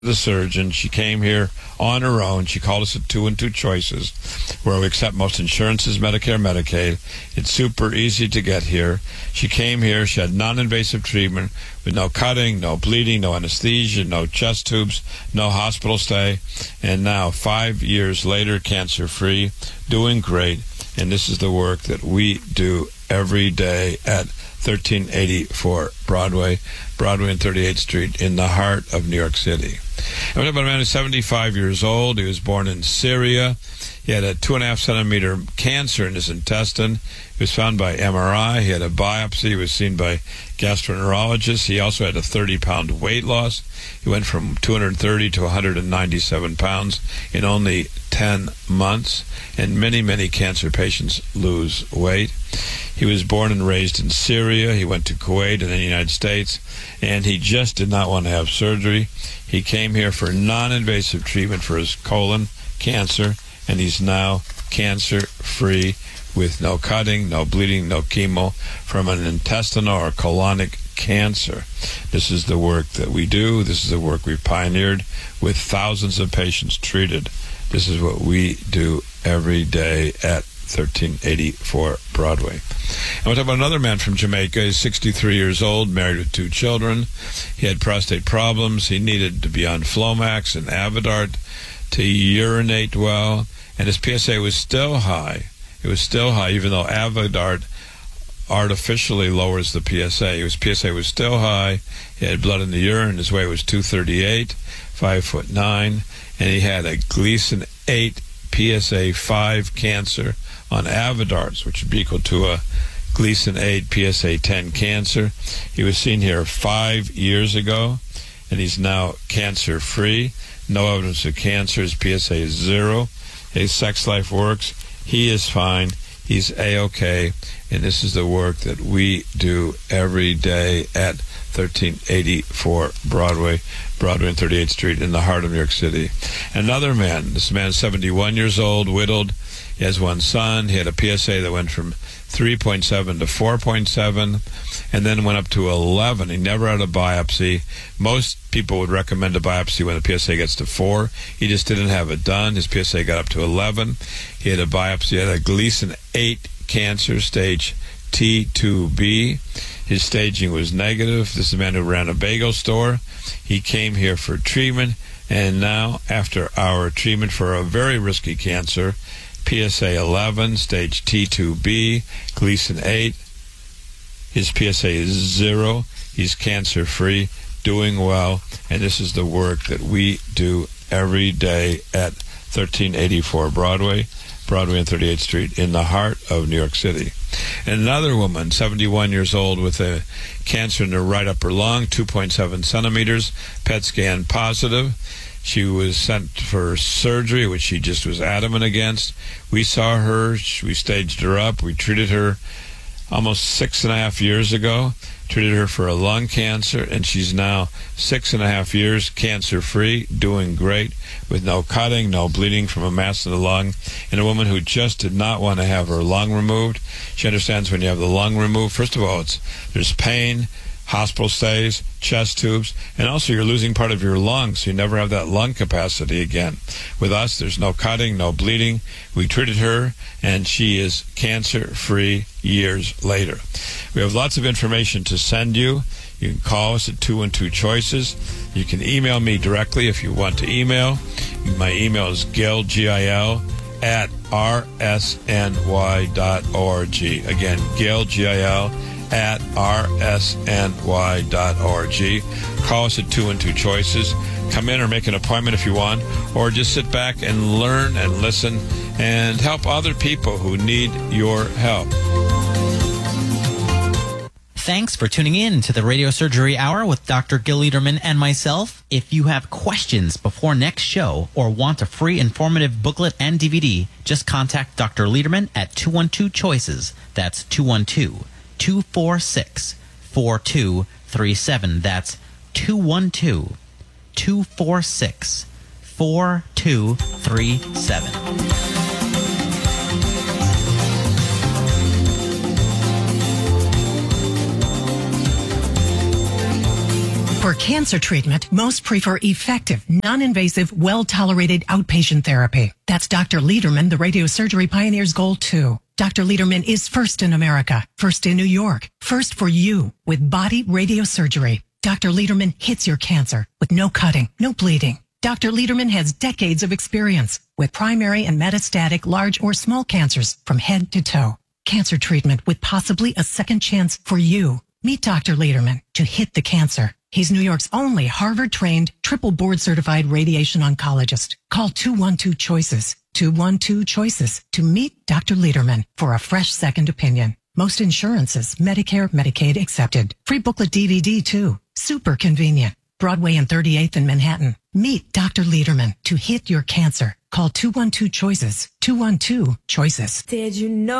the surgeon. She came here on her own. She called us at 2 and 2 Choices, where we accept most insurances, Medicare, Medicaid. It's super easy to get here. She came here. She had non-invasive treatment with no cutting, no bleeding, no anesthesia, no chest tubes, no hospital stay. And now, 5 years later, cancer-free, doing great. And this is the work that we do every day at 1384 Broadway and 38th Street in the heart of New York City. And we're talking about a man who's 75 years old. He was born in Syria. He had a 2.5 centimeter cancer in his intestine. He was found by MRI. He had a biopsy. He was seen by gastroenterologists. He also had a 30-pound weight loss. He went from 230 to 197 pounds in only 10 months. And many, many cancer patients lose weight. He was born and raised in Syria. He went to Kuwait and then the United States. And he just did not want to have surgery. He came here for non-invasive treatment for his colon cancer, and he's now cancer-free with no cutting, no bleeding, no chemo from an intestinal or colonic cancer. This is the work that we do. This is the work we've pioneered with thousands of patients treated. This is what we do every day at 1384 Broadway. And we'll talk about another man from Jamaica. He's 63 years old, married with 2 children. He had prostate problems. He needed to be on Flomax and Avodart to urinate well, and his PSA was still high. It was still high, even though Avodart artificially lowers the PSA. His PSA was still high. He had blood in the urine. His weight was 238, 5'9", and he had a Gleason 8 PSA 5 cancer on Avodarts, which would be equal to a Gleason 8 PSA 10 cancer. He was seen here 5 years ago, and he's now cancer-free. No evidence of cancer. His PSA is 0. His sex life works. He is fine. He's A-OK. And this is the work that we do every day at 1384 Broadway and 38th Street in the heart of New York City. Another man, this man is 71 years old, widowed. He has 1 son. He had a PSA that went from 3.7 to 4.7 and then went up to 11. He never had a biopsy. Most people would recommend a biopsy when the PSA gets to 4. He just didn't have it done. His PSA got up to 11. He had a biopsy. He had a Gleason 8 cancer, stage T2B. His staging was negative. This is a man who ran a bagel store. He came here for treatment, and now, after our treatment for a very risky cancer, PSA 11, stage T2B, Gleason 8, his PSA is 0. He's cancer-free, doing well, and this is the work that we do every day at 1384 Broadway and 38th Street in the heart of New York City. And another woman, 71 years old, with a cancer in her right upper lung, 2.7 centimeters, PET scan positive. She was sent for surgery, which she just was adamant against. We saw her. We staged her up. We treated her almost 6.5 years ago, treated her for a lung cancer, and she's now 6.5 years cancer-free, doing great, with no cutting, no bleeding from a mass in the lung, and a woman who just did not want to have her lung removed. She understands when you have the lung removed, first of all, there's pain, hospital stays, chest tubes, and also you're losing part of your lungs, so you never have that lung capacity again. With us, there's no cutting, no bleeding. We treated her, and she is cancer-free years later. We have lots of information to send you. You can call us at 2 and 2 Choices. You can email me directly if you want to email. My email is Gil, G-I-L, at rsny.org. Again, Gil, G-I-L, at rsny.org. Call us at 2 and 2 Choices. Come in or make an appointment if you want, or just sit back and learn and listen and help other people who need your help. Thanks for tuning in to the Radio Surgery Hour with Dr. Gil Lederman and myself. If you have questions before next show or want a free informative booklet and DVD, just contact Dr. Lederman at 212 Choices. That's 212-246-4237. That's 212-246-4237. For cancer treatment, most prefer effective, non-invasive, well-tolerated outpatient therapy. That's Dr. Lederman, the radiosurgery pioneer's goal too. Dr. Lederman is first in America, first in New York, first for you with body radiosurgery. Dr. Lederman hits your cancer with no cutting, no bleeding. Dr. Lederman has decades of experience with primary and metastatic large or small cancers from head to toe. Cancer treatment with possibly a second chance for you. Meet Dr. Lederman to hit the cancer. He's New York's only Harvard-trained, triple board-certified radiation oncologist. Call 212-CHOICES, 212-CHOICES to meet Dr. Lederman for a fresh second opinion. Most insurances, Medicare, Medicaid accepted. Free booklet DVD too. Super convenient. Broadway and 38th in Manhattan. Meet Dr. Lederman to hit your cancer. Call 212-CHOICES, 212-CHOICES. Did you know